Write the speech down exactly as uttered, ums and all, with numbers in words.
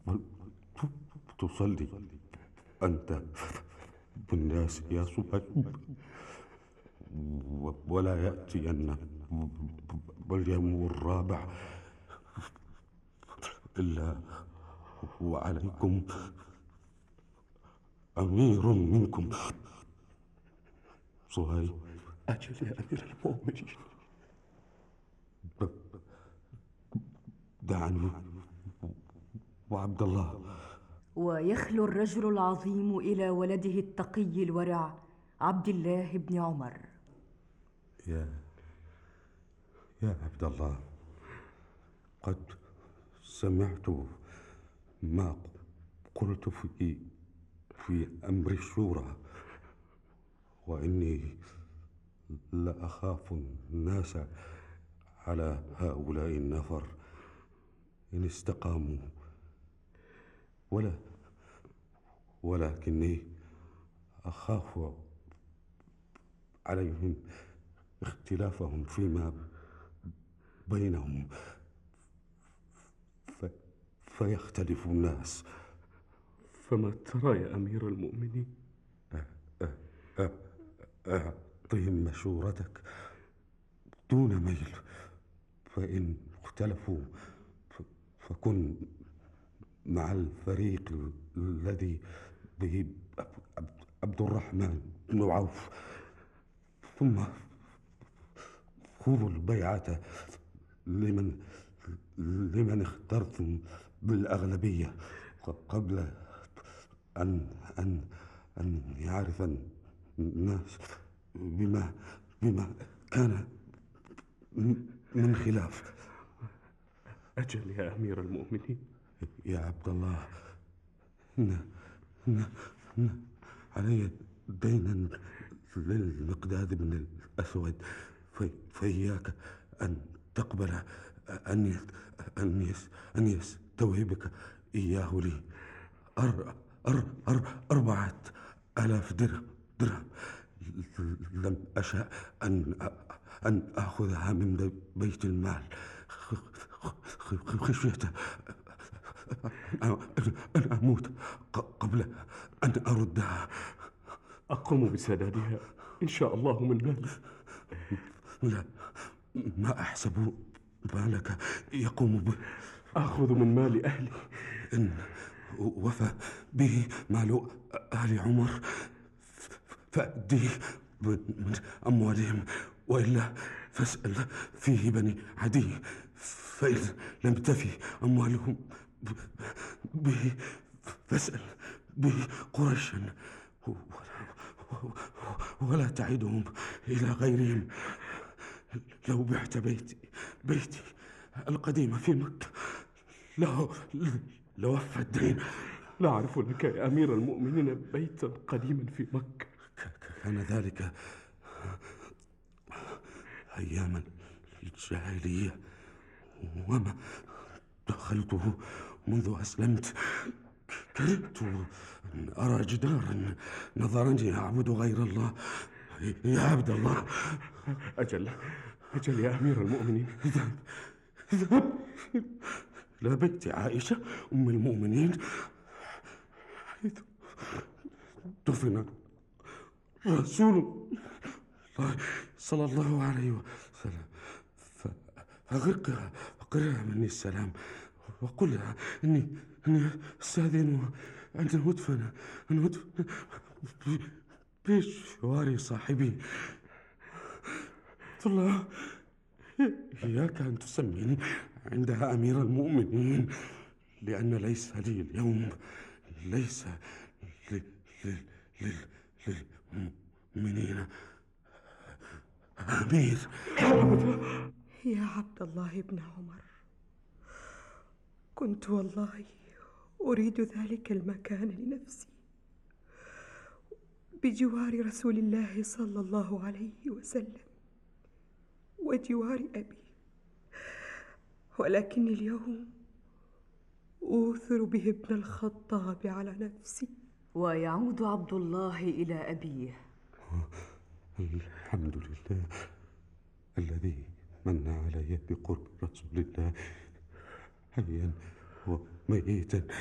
تصلي أنت بالناس يا صهيب، ولا يأتين اليوم الرابع إلا وعليكم أمير منكم. صهيب. أجل يا أمير المؤمنين. دعني وعبد الله. ويخلو الرجل العظيم إلى ولده التقي الورع عبد الله بن عمر. يا يا عبد الله، قد سمعت ما قلت في في أمر الشورى، وإني لأخاف الناس على هؤلاء النفر إن استقاموا، ولا ولكني أخاف عليهم اختلافهم فيما بينهم ف... فيختلف الناس. فما ترى يا أمير المؤمنين؟ أعطهم مشورتك دون ميل، فإن اختلفوا فكن مع الفريق الذي به عبد الرحمن بن عوف، ثم خذوا البيعة لمن لمن اخترتم بالأغلبية قبل أن أن أن يعرف الناس بما بما كان من خلاف. أجل يا أمير المؤمنين. يا عبد الله، إن إن إن علي دينا للمقداد بن الأسود، في فإياك أن تقبل أن أن أن يستوهبك إياه لي. أر أر أر أربعة آلاف درهم درهم لم أشأ أن أن أخذها من بيت المال خشية أن أموت قبل أن أردها. أقوم بسدادها إن شاء الله من مالي. لا، ما أحسب مالك يقوم به. أخذ من مال أهلي. إن وفى به مال آل عمر فأديه من أموالهم، وإلا فاسأل فيه بني عدي، فإن لم تفي أموالهم به فاسأل به قريشا، ولا تعدهم إلى غيرهم. لو بعت بيتي بيتي القديم في مكة له لوفى الدين. لا أعرف لك يا أمير المؤمنين بيتا قديما في مكة. كان ذلك أيام الجاهلية، وما دخلته منذ أسلمت. كرهت أن أرى جدارا نظرني أعبد غير الله. يا عبد الله. أجل أجل يا أمير المؤمنين. اذهب اذهب إلى بيت عائشة أم المؤمنين حيث دفن رسول الله صلى الله عليه وسلم، فأغرقها وقرها مني السلام، وقل لها إني إني أستأذن أن أدفن أن أدفن بجوار صاحبي. الله، إياك أن تسميني عندها أمير المؤمنين، لأن ليس لي اليوم ليس للمؤمنين أمير. يا عبد الله بن عمر، كنت والله أريد ذلك المكان لنفسي بجوار رسول الله صلى الله عليه وسلم وجوار أبي، ولكني اليوم أوثر به ابن الخطاب على نفسي. ويعود عبد الله إلى أبيه. الحمد لله الذي من علي بقرب رسول الله حيا وميتا.